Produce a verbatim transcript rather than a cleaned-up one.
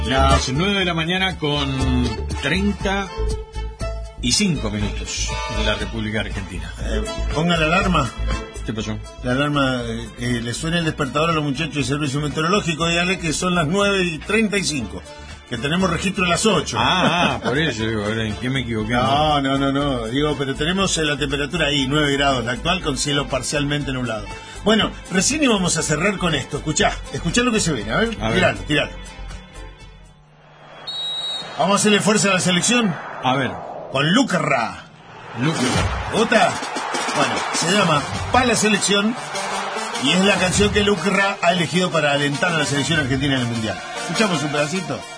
Las nueve de la mañana con treinta y cinco minutos de la República Argentina. Eh, ponga la alarma. ¿Qué pasó? La alarma, eh, que le suene el despertador a los muchachos de servicio meteorológico. Dígale que son las nueve y treinta y cinco. Que tenemos registro a las ocho. Ah, ah, por eso digo, ¿en qué me equivoqué? No, no, no, no. Digo, pero tenemos eh, la temperatura ahí, nueve grados, la actual, con cielo parcialmente nublado. Bueno, recién íbamos a cerrar con esto. Escuchá, escuchá lo que se viene. A ver, A tiralo, ver. tiralo. Vamos a hacerle fuerza a la selección A ver, con Lucarra. Lucas. ¿Gusta? Bueno, se llama Pa' la Selección y es la canción que Lucarra ha elegido para alentar a la selección argentina en el Mundial. ¿Escuchamos un pedacito?